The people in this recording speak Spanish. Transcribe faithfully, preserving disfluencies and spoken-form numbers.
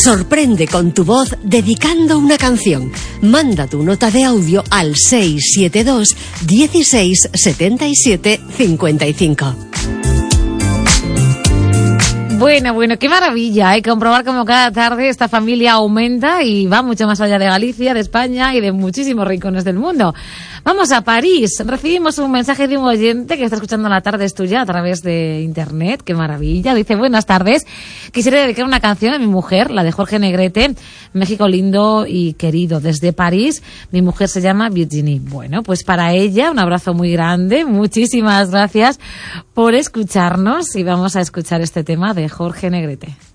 Sorprende con tu voz dedicando una canción. Manda tu nota de audio al seis siete dos, dieciséis, setenta y siete, cincuenta y cinco. Bueno, bueno, qué maravilla, hay ¿eh? Comprobar cómo cada tarde esta familia aumenta y va mucho más allá de Galicia, de España y de muchísimos rincones del mundo. Vamos a París. Recibimos un mensaje de un oyente que está escuchando La Tarde es Tuya a través de internet. Qué maravilla. Dice, buenas tardes. Quisiera dedicar una canción a mi mujer, la de Jorge Negrete, México lindo y querido. Desde París, mi mujer se llama Virginie. Bueno, pues para ella, un abrazo muy grande. Muchísimas gracias por escucharnos y vamos a escuchar este tema de Jorge Negrete.